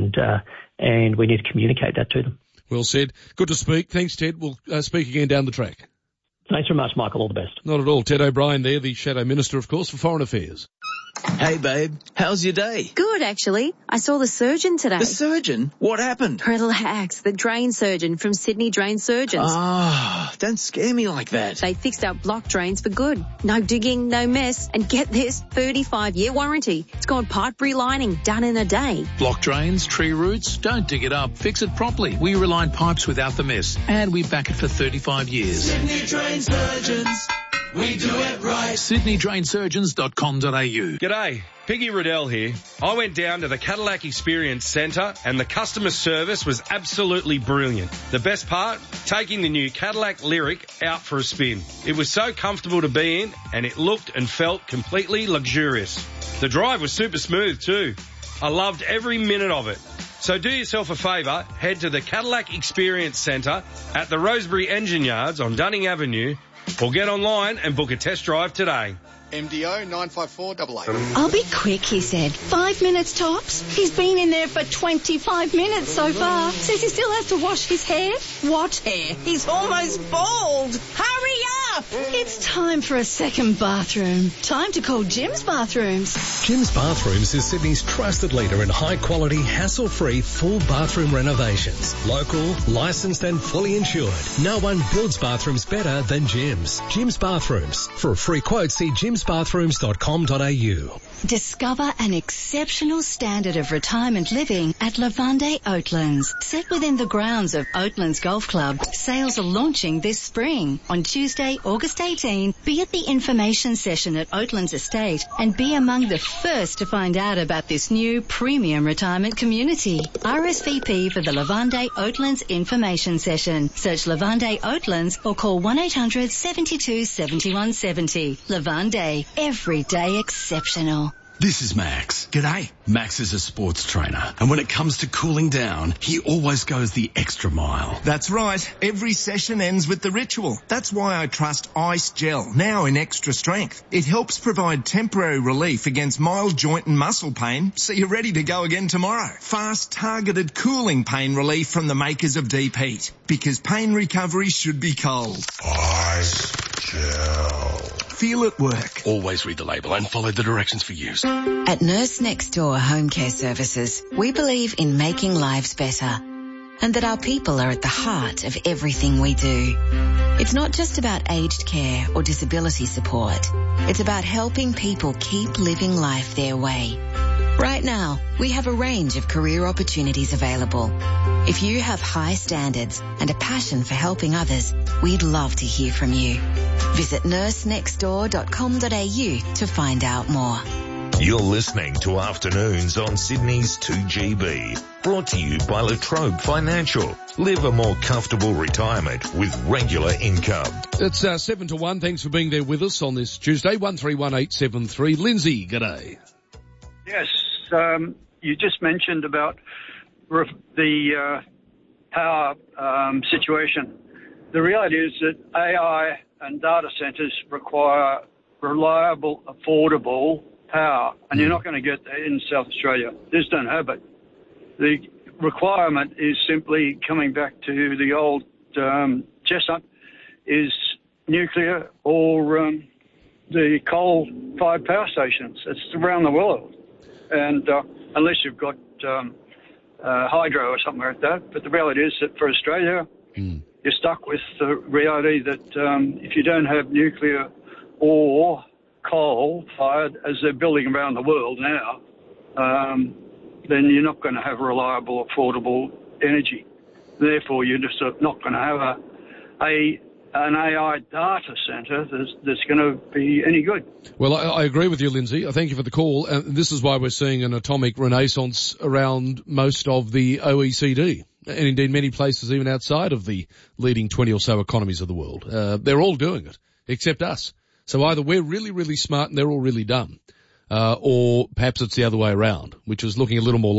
S12: and we need to communicate that to them.
S1: Well said. Good to speak. Thanks, Ted. We'll speak again down the track.
S12: Thanks very much, Michael. All the best.
S1: Not at all. Ted O'Brien there, the Shadow Minister, of course, for Foreign Affairs.
S13: Hey, babe. How's your day?
S14: Good, actually. I saw the surgeon today.
S13: The surgeon? What happened?
S14: Relax. The drain surgeon from Sydney Drain Surgeons.
S13: Ah, don't scare me like that.
S14: They fixed our block drains for good. No digging, no mess. And get this, 35-year warranty. It's got pipe relining done in a day.
S15: Block drains, tree roots, don't dig it up. Fix it properly. We reline pipes without the mess. And we back it for 35 years.
S16: Sydney Drain Surgeons. We do it right.
S15: SydneyDrainSurgeons.com.au.
S17: G'day, Piggy Riddell here. I went down to the Cadillac Experience Centre and the customer service was absolutely brilliant. The best part? Taking the new Cadillac Lyriq out for a spin. It was so comfortable to be in and it looked and felt completely luxurious. The drive was super smooth too. I loved every minute of it. So do yourself a favour, head to the Cadillac Experience Centre at the Rosebery Engine Yards on Dunning Avenue, or get online and book a test drive today.
S18: MDO 95488.
S19: I'll be quick, he said. 5 minutes tops. He's been in there for 25 minutes so far. Says he still has to wash his hair. What hair? He's almost bald. Hurry up! It's time for a second bathroom. Time to call Jim's Bathrooms.
S9: Jim's Bathrooms is Sydney's trusted leader in high-quality, hassle-free, full bathroom renovations. Local, licensed and fully insured. No one builds bathrooms better than Jim's. Jim's Bathrooms. For a free quote, see jimsbathrooms.com.au.
S19: Discover an exceptional standard of retirement living at Lavande Oatlands. Set within the grounds of Oatlands Golf Club, sales are launching this spring. On Tuesday, August 18, be at the information session at Oatlands Estate and be among the first to find out about this new premium retirement community. RSVP for the Lavande Oatlands information session. Search Lavande Oatlands or call 1-800 72 71 70. Lavande, every day exceptional.
S20: This is Max. G'day. Max is a sports trainer, and when it comes to cooling down, he always goes the extra mile.
S29: That's right. Every session ends with the ritual. That's why I trust Ice Gel, now in extra strength. It helps provide temporary relief against mild joint and muscle pain, so you're ready to go again tomorrow. Fast, targeted cooling pain relief from the makers of Deep Heat, because pain recovery should be cold.
S20: Ice Gel.
S29: Feel it work.
S20: Always read the label and follow the directions for use.
S11: At Nurse Next Door Home Care Services, we believe in making lives better and that our people are at the heart of everything we do. It's not just about aged care or disability support. It's about helping people keep living life their way. Right now, we have a range of career opportunities available. If you have high standards and a passion for helping others, we'd love to hear from you. Visit nursenextdoor.com.au to find out more.
S2: You're listening to Afternoons on Sydney's 2GB. Brought to you by La Trobe Financial. Live a more comfortable retirement with regular income.
S1: It's 7 to 1. Thanks for being there with us on this Tuesday. 131873. Lindsay, g'day.
S30: Yes, you just mentioned about the power situation. The reality is that AI and data centres require reliable, affordable power, and you're not going to get that in South Australia. Just don't have it. The requirement is simply coming back to the old chestnut, is nuclear or the coal-fired power stations. It's around the world. And unless you've got hydro or something like that. But the reality is that for Australia, you're stuck with the reality that if you don't have nuclear or coal-fired, as they're building around the world now, then you're not going to have reliable, affordable energy. Therefore, you're just not going to have an AI data centre that's going to be any good.
S1: Well, I agree with you, Lindsay. I thank you for the call. And this is why we're seeing an atomic renaissance around most of the OECD, and indeed many places even outside of the leading 20 or so economies of the world. They're all doing it, except us. So either we're really, really smart and they're all really dumb, or perhaps it's the other way around, which is looking a little more